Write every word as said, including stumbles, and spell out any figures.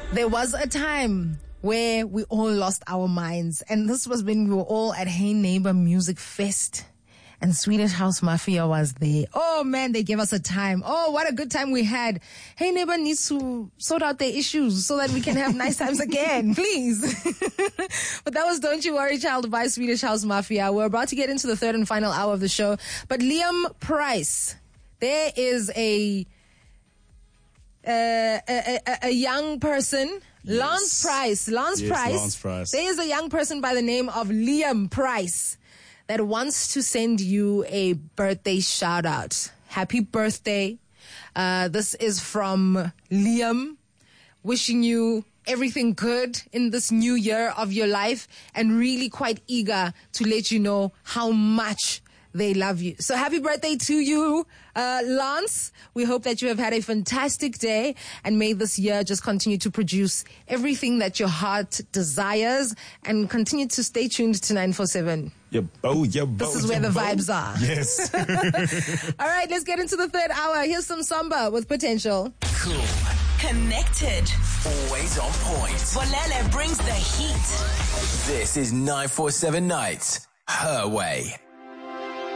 There was a time where we all lost our minds, and this was when we were all at Hey Neighbor Music Fest, and Swedish House Mafia was there. Oh man, they gave us a time. Oh, what a good time we had. Hey Neighbor needs to sort out their issues so that we can have nice times again, please. But that was Don't You Worry Child by Swedish House Mafia. We're about to get into the third and final hour of the show, but Liam Price, there is a Uh, a, a, a young person, yes. Lance Price. Lance yes, Price. Lance Price. There is a young person by the name of Liam Price that wants to send you a birthday shout out. Happy birthday. Uh, this is from Liam, wishing you everything good in this new year of your life, and really quite eager to let you know how much they love you. So happy birthday to you, uh, Lance. We hope that you have had a fantastic day, and may this year just continue to produce everything that your heart desires, and continue to stay tuned to nine four seven. Yeah, oh, yeah, this is where the bow. vibes are. Yes. All right, let's get into the third hour. Here's some Samba with Potential. Cool. Connected. Always on point. Bolele brings the heat. This is nine four seven Nights. Her way.